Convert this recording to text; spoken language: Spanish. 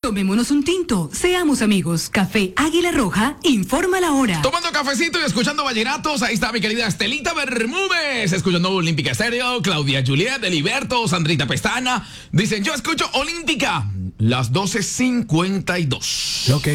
Tomémonos un tinto, seamos amigos. Café Águila Roja, informa la hora. Tomando cafecito y escuchando vallenatos, ahí está mi querida Estelita Bermúdez, escuchando Olímpica Estéreo, Claudia Juliet, Eliberto, Sandrita Pestana. Dicen, yo escucho Olímpica, las 12:52.